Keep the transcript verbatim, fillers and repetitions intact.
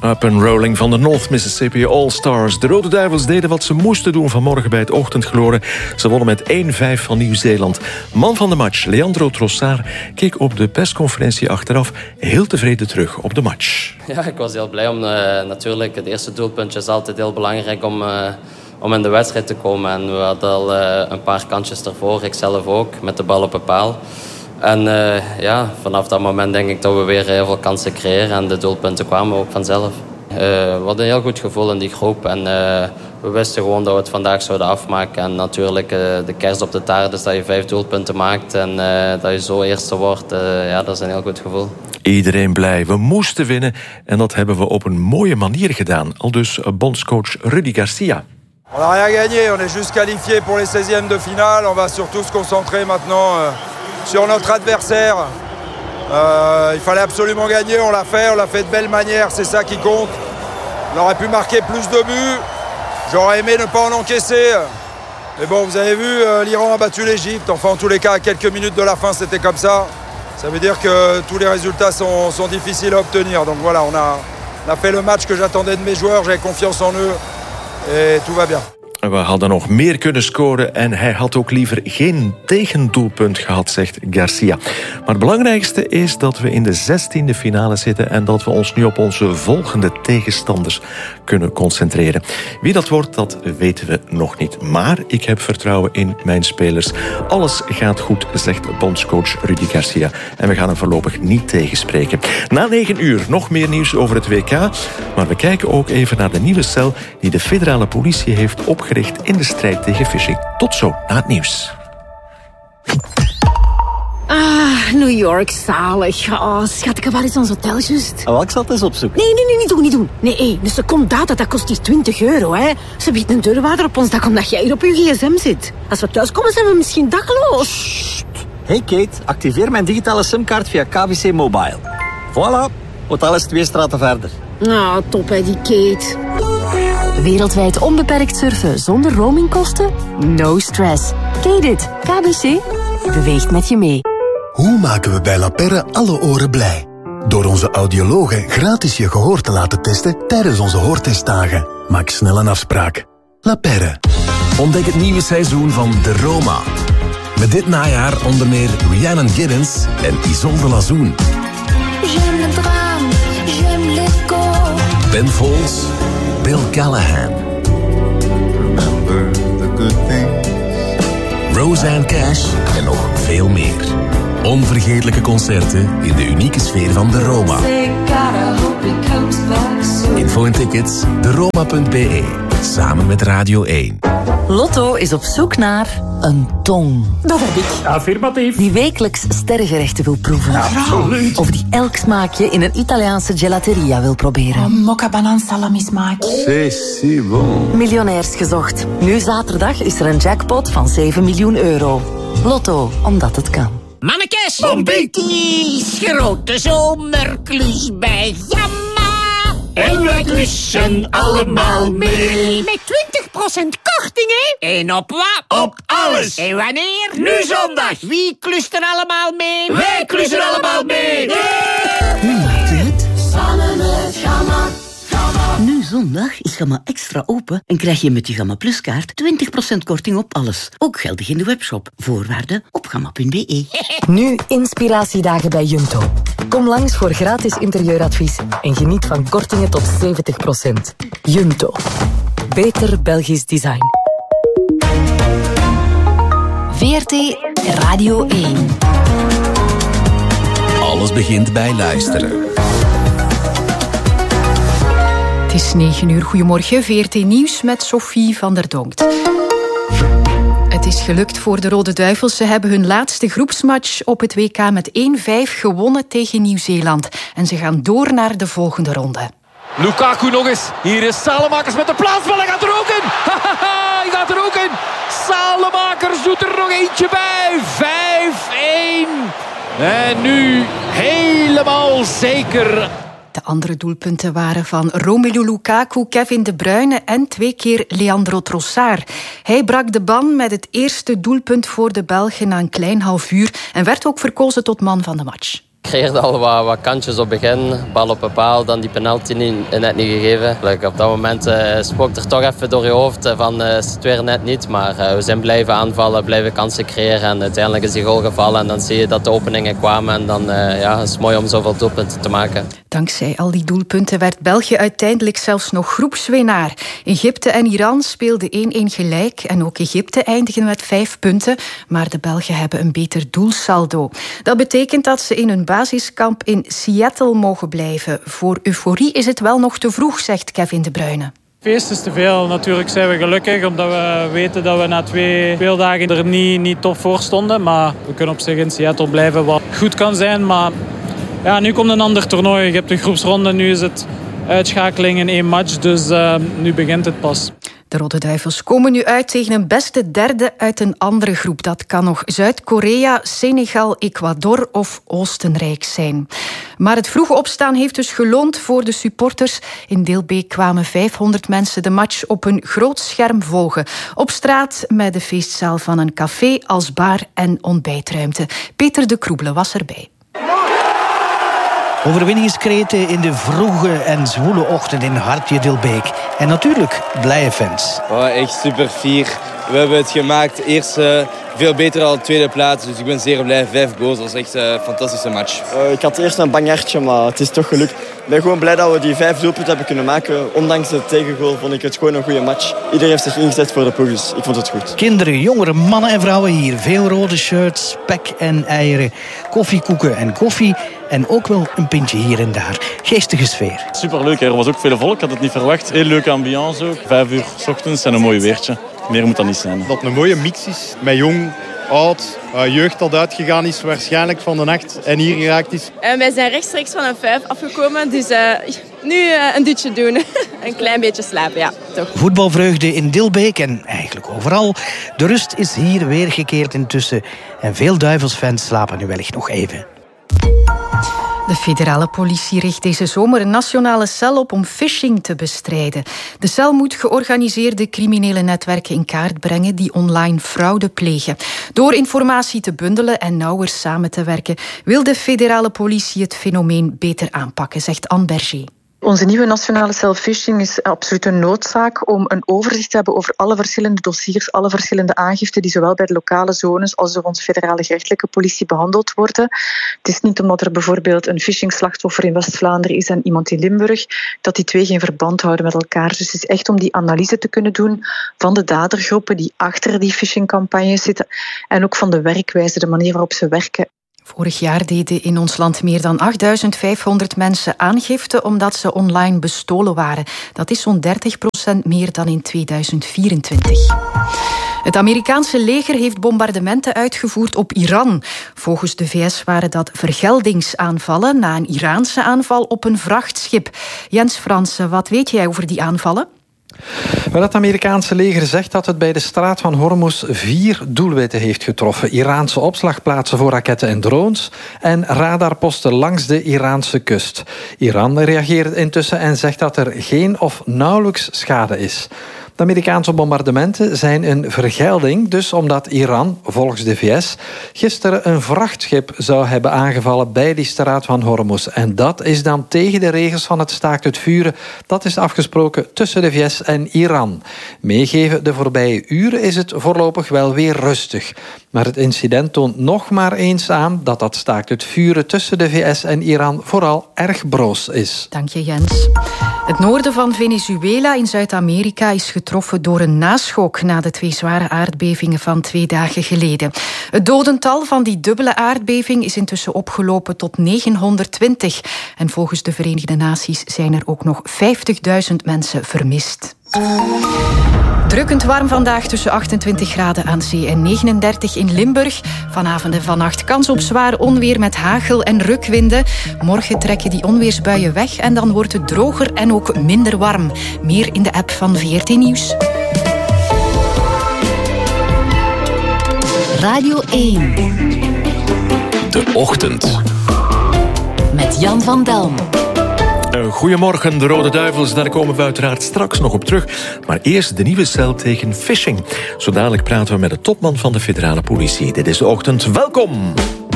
Up and rolling van de North Mississippi All-Stars. De Rode Duivels deden wat ze moesten doen vanmorgen bij het ochtendgloren. Ze wonnen met één vijf van Nieuw-Zeeland. Man van de match, Leandro Trossard, keek op de persconferentie achteraf heel tevreden terug op de match. Ja, ik was heel blij om uh, natuurlijk. Het eerste doelpuntje is altijd heel belangrijk om, uh, om in de wedstrijd te komen. En we hadden al uh, een paar kantjes ervoor, ik zelf ook, met de bal op de paal. En uh, ja, vanaf dat moment denk ik dat we weer heel veel kansen creëren. En de doelpunten kwamen ook vanzelf. Uh, we hadden een heel goed gevoel in die groep. En uh, we wisten gewoon dat we het vandaag zouden afmaken. En natuurlijk uh, de kerst op de taart is dat je vijf doelpunten maakt. En uh, dat je zo eerste wordt. Uh, ja, dat is een heel goed gevoel. Iedereen blij. We moesten winnen. En dat hebben we op een mooie manier gedaan. Aldus bondscoach Rudy Garcia. On n'a rien gagné. On est juste qualifié pour les seizièmes de finale. On va surtout se concentrer maintenant euh, sur notre adversaire. Euh, il fallait absolument gagner. On l'a fait. On l'a fait de belle manière. C'est ça qui compte. On aurait pu marquer plus de buts. J'aurais aimé ne pas en encaisser. Mais bon, vous avez vu, euh, l'Iran a battu l'Égypte. Enfin, en tous les cas, à quelques minutes de la fin, c'était comme ça. Ça veut dire que tous les résultats sont, sont difficiles à obtenir. Donc voilà, on a, on a fait le match que j'attendais de mes joueurs. J'avais confiance en eux. Et tout va bien. We hadden nog meer kunnen scoren en hij had ook liever geen tegendoelpunt gehad, zegt Garcia. Maar het belangrijkste is dat we in de zestiende finale zitten en dat we ons nu op onze volgende tegenstanders kunnen concentreren. Wie dat wordt, dat weten we nog niet. Maar ik heb vertrouwen in mijn spelers. Alles gaat goed, zegt bondscoach Rudy Garcia. En we gaan hem voorlopig niet tegenspreken. Na negen uur nog meer nieuws over het W K. Maar we kijken ook even naar de nieuwe cel die de federale politie heeft opgericht in de strijd tegen phishing. Tot zo, na het nieuws. Ah, New York, zalig. Oh, schat, waar is ons hotel juist? Oh, ik zal het eens opzoeken. Nee, nee, nee, niet doen, niet doen. Nee, hey, een seconde data, dat kost hier twintig euro, hè. Ze biedt een deurwaarder op ons dak omdat jij hier op je gsm zit. Als we thuiskomen, zijn we misschien dakloos. Sst. Hey Kate, activeer mijn digitale simkaart via K B C Mobile. Voilà, hotel is twee straten verder. Ah, top, hè, die Kate. Wereldwijd onbeperkt surfen zonder roamingkosten? No stress. Kate it. K B C beweegt met je mee. Hoe maken we bij La Perre alle oren blij? Door onze audiologen gratis je gehoor te laten testen tijdens onze hoortestdagen. Maak snel een afspraak. La Perre. Ontdek het nieuwe seizoen van De Roma. Met dit najaar onder meer Rhiannon Giddens en Isolde Lazoen. J'aime le drame, j'aime l'écho. Ben Folds, Bill Callahan. Remember the good things. Roseanne Cash en nog veel meer. Onvergetelijke concerten in de unieke sfeer van De Roma. Info en tickets, de roma punt b e. Samen met Radio één. Lotto is op zoek naar een tong. Dat heb ik. Affirmatief. Die wekelijks sterrengerechten wil proeven. Absoluut. Of die elk smaakje in een Italiaanse gelateria wil proberen. Oh, mocca banan salami smaak. C'est si bon. Miljonairs gezocht. Nu zaterdag is er een jackpot van zeven miljoen euro. Lotto, omdat het kan. Mannekes, Bombekkies, grote zomerklus bij Jamma. En wij klussen allemaal mee. Met twintig procent korting, hè? En op wat? Op alles. En wanneer? Nu zondag. Wie klust er allemaal mee? Wij klussen allemaal mee. Hoe maakt u het? Samen met Gamma. Nu zondag is Gamma extra open en krijg je met je Gamma Plus kaart twintig procent korting op alles. Ook geldig in de webshop. Voorwaarden op gamma punt b e. Nu inspiratiedagen bij Junto. Kom langs voor gratis interieuradvies en geniet van kortingen tot zeventig procent. Junto. Beter Belgisch design. V R T Radio één. Alles begint bij luisteren. Het is negen uur. Goedemorgen, V R T Nieuws met Sophie van der Donkt. Het is gelukt voor de Rode Duivels. Ze hebben hun laatste groepsmatch op het W K met één vijf gewonnen tegen Nieuw-Zeeland. En ze gaan door naar de volgende ronde. Lukaku nog eens. Hier is Salemakers met de plaatsbal. Hij gaat er ook in. Hij gaat er ook in. Salemakers doet er nog eentje bij. vijf één. En nu helemaal zeker. De andere doelpunten waren van Romelu Lukaku, Kevin De Bruyne en twee keer Leandro Trossard. Hij brak de ban met het eerste doelpunt voor de Belgen na een klein half uur en werd ook verkozen tot man van de match. Ik creëerde al wat, wat kantjes op begin. Bal op een paal, dan die penalty niet, net niet gegeven. Like, op dat moment uh, spookt er toch even door je hoofd uh, van uh, is het weer net niet. Maar uh, we zijn blijven aanvallen, blijven kansen creëren. En uiteindelijk is die goal gevallen. En dan zie je dat de openingen kwamen. En dan uh, ja, is het mooi om zoveel doelpunten te maken. Dankzij al die doelpunten werd België uiteindelijk zelfs nog groepswinnaar. Egypte en Iran speelden één-één gelijk. En ook Egypte eindigen met vijf punten. Maar de Belgen hebben een beter doelsaldo. Dat betekent dat ze in hun basiskamp in Seattle mogen blijven. Voor euforie is het wel nog te vroeg, zegt Kevin De Bruyne. Feest is te veel. Natuurlijk zijn we gelukkig omdat we weten dat we na twee speeldagen er niet, niet top voor stonden. Maar we kunnen op zich in Seattle blijven, wat goed kan zijn. Maar ja, nu komt een ander toernooi. Je hebt een groepsronde, nu is het uitschakeling in één match. Dus uh, nu begint het pas. De Rode Duivels komen nu uit tegen een beste derde uit een andere groep. Dat kan nog Zuid-Korea, Senegal, Ecuador of Oostenrijk zijn. Maar het vroege opstaan heeft dus geloond voor de supporters. In deel B kwamen vijfhonderd mensen de match op een groot scherm volgen. Op straat met de feestzaal van een café als bar en ontbijtruimte. Peter de Kroebele was erbij. Overwinningskreten in de vroege en zwoele ochtend in Hartje Dilbeek. En natuurlijk blije fans. Oh, echt super fier. We hebben het gemaakt. Eerst uh, veel beter dan de tweede plaats. Dus ik ben zeer blij. Vijf goals, dat was echt een fantastische match. Uh, ik had eerst een bang hartje, maar het is toch gelukt. Ik ben gewoon blij dat we die vijf doelpunten hebben kunnen maken. Ondanks het tegengoal vond ik het gewoon een goede match. Iedereen heeft zich ingezet voor de ploeg, dus ik vond het goed. Kinderen, jongeren, mannen en vrouwen hier. Veel rode shirts, spek en eieren, koffiekoeken en koffie. En ook wel een pintje hier en daar. Geestige sfeer. Superleuk, er was ook veel volk. Ik had het niet verwacht. Heel leuke ambiance ook. Vijf uur 's ochtends en een mooi weertje. Meer moet dat niet zijn. Dat het een mooie mix is met jong, oud, uh, jeugd dat uitgegaan is waarschijnlijk van de nacht en hier geraakt is. En wij zijn rechtstreeks van een vijf afgekomen, dus uh, nu uh, een dutje doen. Een klein beetje slapen, ja, toch. Voetbalvreugde in Dilbeek en eigenlijk overal. De rust is hier weergekeerd intussen. En veel Duivelsfans slapen nu wellicht nog even. De federale politie richt deze zomer een nationale cel op om phishing te bestrijden. De cel moet georganiseerde criminele netwerken in kaart brengen die online fraude plegen. Door informatie te bundelen en nauwer samen te werken, wil de federale politie het fenomeen beter aanpakken, zegt Anne Berger. Onze nieuwe nationale cel phishing is absoluut een noodzaak om een overzicht te hebben over alle verschillende dossiers, alle verschillende aangiften die zowel bij de lokale zones als door onze federale gerechtelijke politie behandeld worden. Het is niet omdat er bijvoorbeeld een phishing-slachtoffer in West-Vlaanderen is en iemand in Limburg, dat die twee geen verband houden met elkaar. Dus het is echt om die analyse te kunnen doen van de dadergroepen die achter die phishing-campagnes zitten en ook van de werkwijze, de manier waarop ze werken. Vorig jaar deden in ons land meer dan achtduizend vijfhonderd mensen aangifte omdat ze online bestolen waren. Dat is zo'n dertig procent meer dan in tweeduizend vierentwintig. Het Amerikaanse leger heeft bombardementen uitgevoerd op Iran. Volgens de V S waren dat vergeldingsaanvallen na een Iraanse aanval op een vrachtschip. Jens Fransen, wat weet jij over die aanvallen? Wel, het Amerikaanse leger zegt dat het bij de straat van Hormuz vier doelwitten heeft getroffen. Iraanse opslagplaatsen voor raketten en drones en radarposten langs de Iraanse kust. Iran reageert intussen en zegt dat er geen of nauwelijks schade is. De Amerikaanse bombardementen zijn een vergelding, dus omdat Iran, volgens de V S, gisteren een vrachtschip zou hebben aangevallen bij die straat van Hormuz. En dat is dan tegen de regels van het staakt het vuren. Dat is afgesproken tussen de V S en Iran. Meegeven de voorbije uren is het voorlopig wel weer rustig. Maar het incident toont nog maar eens aan dat dat staakt het vuren tussen de V S en Iran vooral erg broos is. Dank je, Jens. Het noorden van Venezuela in Zuid-Amerika is getroffen door een naschok na de twee zware aardbevingen van twee dagen geleden. Het dodental van die dubbele aardbeving is intussen opgelopen tot negenhonderdtwintig. En volgens de Verenigde Naties zijn er ook nog vijftigduizend mensen vermist. Drukkend warm vandaag tussen achtentwintig graden aan zee en negenendertig in Limburg. Vanavond en vannacht kans op zwaar onweer met hagel en rukwinden. Morgen trekken die onweersbuien weg en dan wordt het droger en ook minder warm. Meer in de app van V R T Nieuws. Radio één. De Ochtend. Met Jan van Delm. Goedemorgen, de Rode Duivels. Daar komen we uiteraard straks nog op terug. Maar eerst de nieuwe cel tegen phishing. Zo dadelijk praten we met de topman van de federale politie. Dit is De Ochtend. Welkom!